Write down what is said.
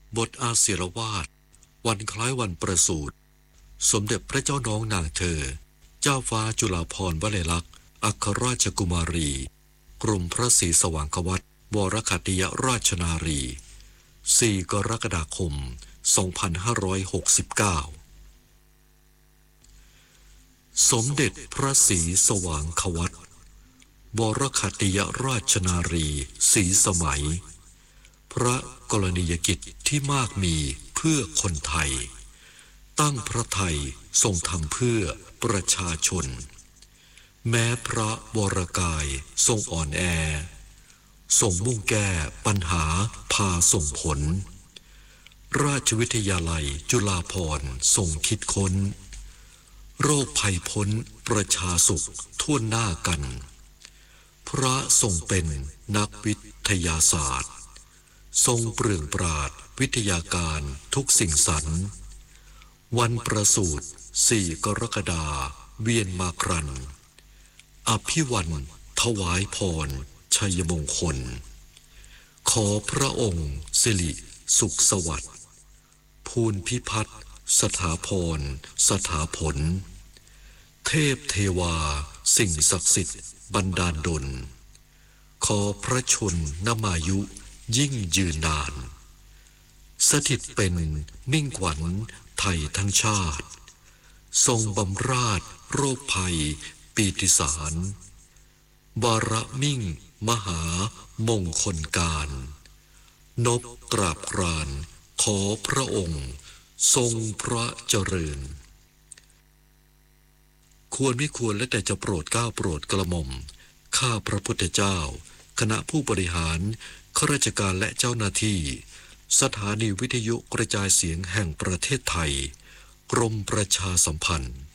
บทอาศิรวาทวันคล้ายวันประสูติสมเด็จพระเจ้าน้องนางเธอเจ้าฟ้าจุฬาภรณ์วลัยลักษณ์อัครราชกุมารีกรมพระศรีสว่างควัตรวรคัตติยราชนารี 4 กรกฎาคม 2569 สมเด็จพระศรีสว่างควัตรวรคัตติยราชนารีศรีสมัยพระกรณียกิจที่มากมีเพื่อคนไทยตั้งพระทัยทรงทำเพื่อประชาชนแม้พระวรกายทรงอ่อนแอทรงมุ่งแก้ปัญหาพาส่งผลราชวิทยาลัยจุฬาภรณ์ทรงคิดค้นโรคภัยพ้นประชาสุขทั่วหน้ากันพระทรงเป็นนักวิทยาศาสตร์ทรงเปลืองปราดวิทยาการทุกสิ่งสรรค์วันประสูติ4 กรกฎาเวียนมาครันอภิวันถวายพรชัยมงคลขอพระองค์สิริสุขสวัสดิ์ภูนพิพัฒน์สถาพรสถาผลเทพเทวาสิ่งศักดิ์สิทธิ์บันดาลดลขอพระชนนมายุยิ่งยืนนานสถิตเป็นมิ่งขวัญไทยทั้งชาติทรงบำราศโรคภัยปีติสารวาระมิ่งมหามงคลการนบกราบกรานขอพระองค์ทรงพระเจริญควรไม่ควรและแต่จะโปรดเกล้าโปรดกระหม่อมข้าพระพุทธเจ้าคณะผู้บริหารข้าราชการและเจ้าหน้าที่สถานีวิทยุกระจายเสียงแห่งประเทศไทยกรมประชาสัมพันธ์